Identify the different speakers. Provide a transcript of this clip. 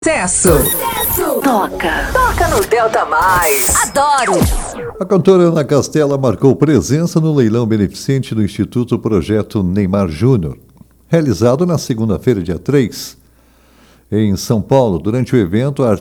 Speaker 1: Sucesso! Toca no Delta Mais. Adoro!
Speaker 2: A cantora Ana Castela marcou presença no leilão beneficente do Instituto Projeto Neymar Júnior, realizado na segunda-feira, dia 3. Em São Paulo, durante o evento, a